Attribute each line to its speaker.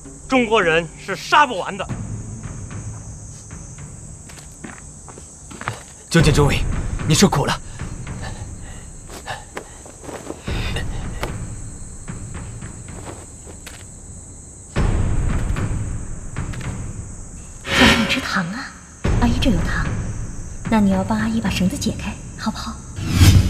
Speaker 1: 中国人是杀不完的。
Speaker 2: 九剑中尉，你受苦了。
Speaker 3: 想让你吃糖啊？阿姨这有糖，那你要帮阿姨把绳子解开，好不好？